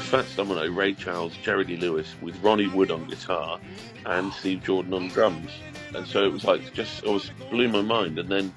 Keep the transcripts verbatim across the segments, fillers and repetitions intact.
Fats Domino, Ray Charles, Jerry Lee Lewis, with Ronnie Wood on guitar and Steve Jordan on drums. And so it was like, just, it was blew my mind. And then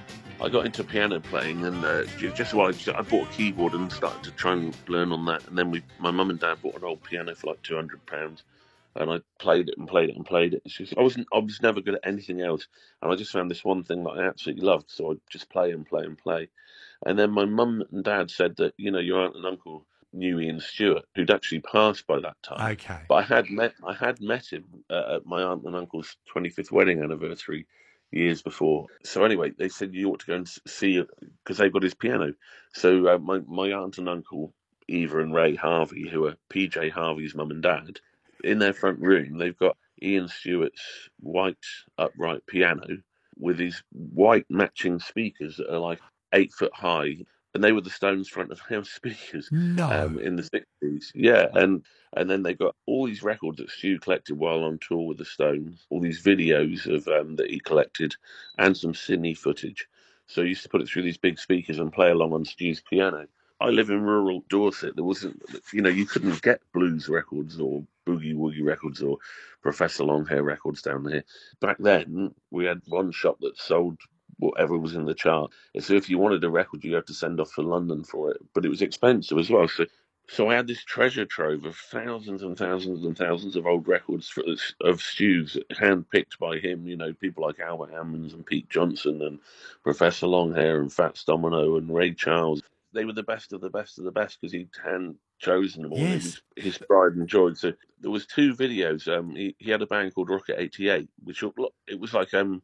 I got into piano playing, and uh, just while I, I bought a keyboard and started to try and learn on that. And then we, my mum and dad bought an old piano for like two hundred pounds. And I played it and played it and played it. It's just, I wasn't, I was never good at anything else. And I just found this one thing that I absolutely loved. So I'd just play and play and play. And then my mum and dad said that, you know, your aunt and uncle knew Ian Stewart, who'd actually passed by that time. Okay. But I had met, I had met him uh, at my aunt and uncle's twenty-fifth wedding anniversary years before. So anyway, they said you ought to go and see it because they've got his piano. So uh, my, my aunt and uncle, Eva and Ray Harvey, who are P J Harvey's mum and dad, in their front room, they've got Ian Stewart's white upright piano with these white matching speakers that are like eight foot high, and they were the Stones' front of house speakers No. um, in the sixties. Yeah, and and then they've got all these records that Stu collected while on tour with the Stones, all these videos of um, that he collected, and some cine footage. So he used to put it through these big speakers and play along on Stu's piano. I live in rural Dorset. There wasn't, you know, you couldn't get blues records or boogie woogie records or Professor Longhair records down here. Back then, we had one shop that sold whatever was in the chart. So if you wanted a record, you had to send off to London for it. But it was expensive as well. So, so I had this treasure trove of thousands and thousands and thousands of old records for, of Stu's, handpicked by him. You know, people like Albert Hammond and Pete Johnson and Professor Longhair and Fats Domino and Ray Charles. They were the best of the best of the best because he'd hand chosen them all. Yes. It was his pride and joy. So there was two videos. Um, he, he had a band called Rocket eighty-eight, which it was like um,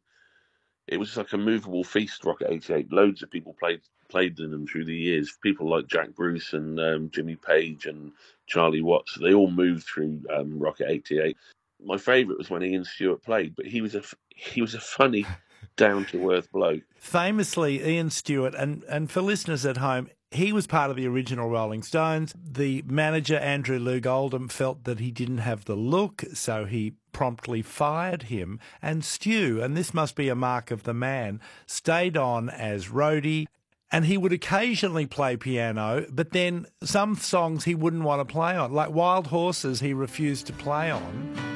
it was like a movable feast. Rocket eighty-eight. Loads of people played played in them through the years. People like Jack Bruce and um, Jimmy Page and Charlie Watts. They all moved through um, Rocket eighty-eight. My favourite was when Ian Stewart played, but he was a he was a funny, down-to-earth bloke. Famously, Ian Stewart, and, and for listeners at home, he was part of the original Rolling Stones. The manager, Andrew Loog Oldham, felt that he didn't have the look, so he promptly fired him. And Stu, and this must be a mark of the man, stayed on as roadie, and he would occasionally play piano, but then some songs he wouldn't want to play on. Like Wild Horses, he refused to play on.